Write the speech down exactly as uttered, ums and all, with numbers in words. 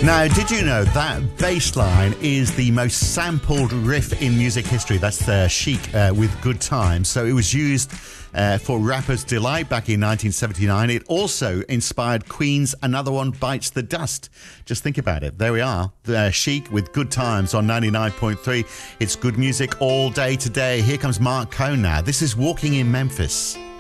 Now, did you know that bass line is the most sampled riff in music history? That's uh, Chic uh, with Good Times. So it was used uh, for Rapper's Delight back in nineteen seventy-nine. It also inspired Queen's Another One Bites the Dust. Just think about it. There we are. Uh, Chic with Good Times on ninety-nine point three. It's good music all day today. Here comes Mark Cohn now. This is Walking in Memphis.